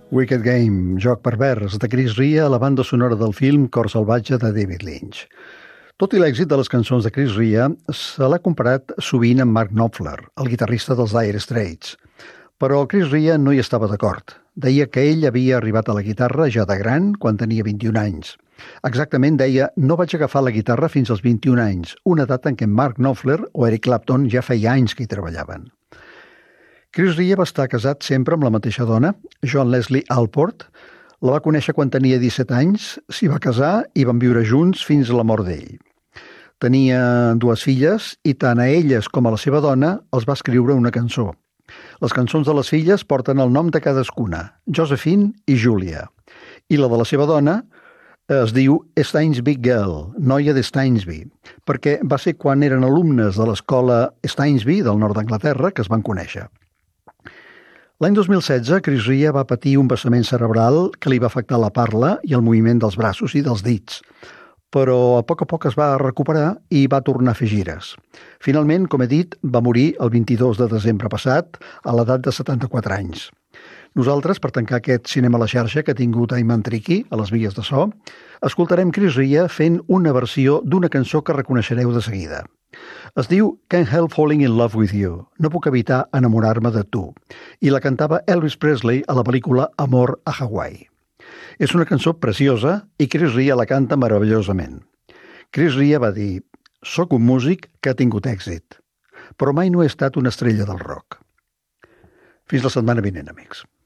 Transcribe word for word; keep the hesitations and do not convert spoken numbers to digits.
Wicked Game, joc pervers, de Chris Rea a la banda sonora del film Cor salvatge de David Lynch. Tot i l'èxit de les cançons de Chris Rea, se l'ha comparat sovint amb Mark Knopfler, el guitarrista dels Dire Straits. Però Chris Rea no hi estava d'acord. Deia que ell havia arribat a la guitarra ja de gran quan tenia vint-i-un anys. Exactament deia, no vaig agafar la guitarra fins als vint-i-un anys, una edat en què Mark Knopfler o Eric Clapton ja feia anys que hi treballaven. Chris Rea va estar casat sempre amb la mateixa dona, John Leslie Alport. La va conèixer quan tenia disset anys, s'hi va casar i van viure junts fins a la mort d'ell. Tenia dues filles i tant a elles com a la seva dona els va escriure una cançó. Les cançons de les filles porten el nom de cadascuna, Josephine i Julia. I la de la seva dona es diu Stainsby Girl, noia de Stainsby, perquè va ser quan eren alumnes de l'escola Stainsby del nord d'Anglaterra que es van conèixer. L'any dos mil setze, Chris Rea va patir un vessament cerebral que li va afectar la parla i el moviment dels braços i dels dits, però a poc a poc es va recuperar i va tornar a fer gires. Finalment, com he dit, va morir el vint-i-dos de desembre passat, a l'edat de setanta-quatre anys. Nosaltres, per tancar aquest cinema a la xarxa que ha tingut Ayman Triqui a les vies de so, escoltarem Chris Rea fent una versió d'una cançó que reconeixereu de seguida. Es diu Can't Help Falling in Love with You, no puc evitar enamorar-me de tu, i la cantava Elvis Presley a la pel·lícula Amor a Hawaii. És una cançó preciosa i Chris Rea la canta meravellosament. Chris Rea va dir, soc un músic que ha tingut èxit, però mai no he estat una estrella del rock. Fins la setmana vinent, amics.